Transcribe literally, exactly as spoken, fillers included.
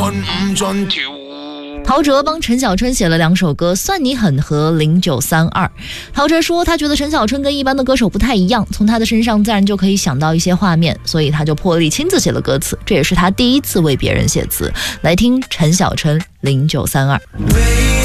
唔盡條。 陶喆帮陈小春写了两首歌，算你狠和零九三二。陶喆说他觉得陈小春跟一般的歌手不太一样，从他的身上自然就可以想到一些画面，所以他就破例亲自写了歌词，这也是他第一次为别人写词。来听陈小春零九三二。